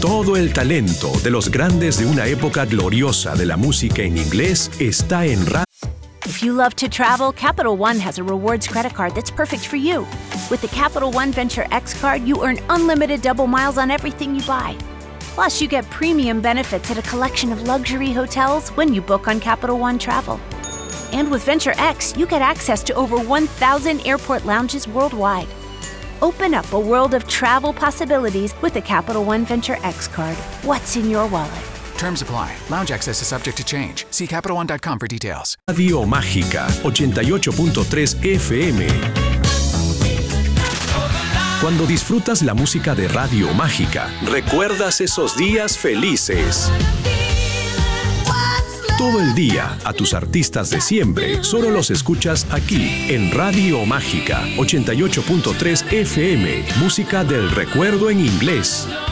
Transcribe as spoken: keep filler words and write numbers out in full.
Todo el talento de los grandes de una época gloriosa de la música en inglés está en Radio. If you love to travel, Capital One has a rewards credit card that's perfect for you. With the Capital One Venture X card, you earn unlimited double miles on everything you buy. Plus, you get premium benefits at a collection of luxury hotels when you book on Capital One Travel. And with Venture X, you get access to over one thousand airport lounges worldwide. Open up a world of travel possibilities with the Capital One Venture X card. What's in your wallet? Terms apply. Lounge access is subject to change. See Capital One dot com for details. Radio Mágica ochenta y ocho punto tres F M. Cuando disfrutas la música de Radio Mágica, recuerdas esos días felices. Todo el día, a tus artistas de siempre, solo los escuchas aquí, en Radio Mágica ochenta y ocho punto tres F M, música del recuerdo en inglés.